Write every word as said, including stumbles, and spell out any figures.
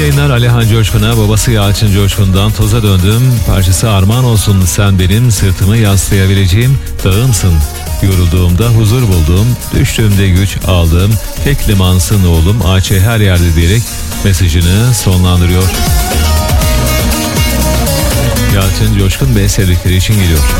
yayınlar Alihan Coşkun'a, babası Yalçın Coşkun'dan Toza Döndüm parçası armağan olsun. Sen benim sırtımı yaslayabileceğim dağımsın. Yorulduğumda huzur buldum, düştüğümde güç aldım, tek limansın oğlum, A Ç her yerde diyerek mesajını sonlandırıyor. Yalçın Coşkun ve sevdikleri için geliyor.